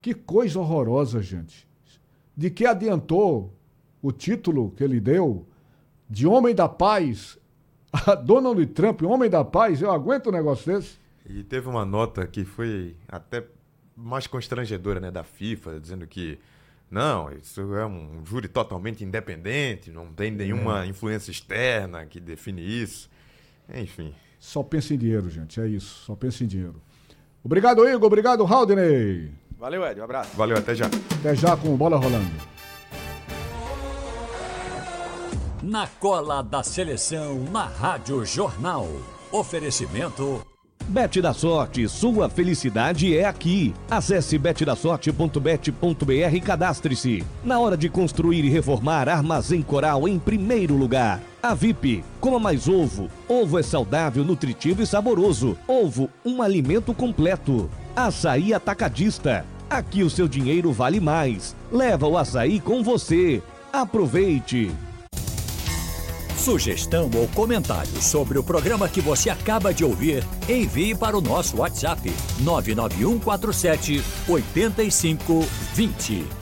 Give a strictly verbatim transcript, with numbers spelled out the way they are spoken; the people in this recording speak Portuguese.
Que coisa horrorosa, gente. De que adiantou o título que ele deu de homem da paz a Donald Trump, homem da paz? Eu aguento um negócio desse? E teve uma nota que foi até mais constrangedora, né, da FIFA, dizendo que não, isso é um júri totalmente independente, não tem nenhuma é. influência externa que define isso. Enfim. Só pensa em dinheiro, gente, é isso, só pensa em dinheiro. Obrigado, Igor, obrigado, Haldney. Valeu, Ed, um abraço. Valeu, até já. Até já com bola rolando. Na cola da seleção, na Rádio Jornal. Oferecimento... Bet da Sorte, sua felicidade é aqui. Acesse bet da sorte ponto bet ponto b r e cadastre-se. Na hora de construir e reformar, Armazém Coral em primeiro lugar. A V I P, coma mais ovo. Ovo é saudável, nutritivo e saboroso. Ovo, um alimento completo. Açaí Atacadista. Aqui o seu dinheiro vale mais. Leva o açaí com você. Aproveite. Sugestão ou comentário sobre o programa que você acaba de ouvir, envie para o nosso WhatsApp nove nove um quatro sete oito cinco dois zero.